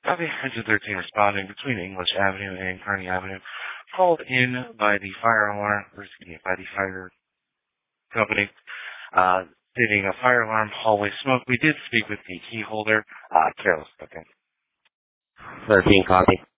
Copy 113 responding between English Avenue and Kearney Avenue. Called in by the fire alarm, or excuse me, by the fire company, stating a fire alarm, hallway smoke. We did speak with the key holder, careless. Okay. 13 copy.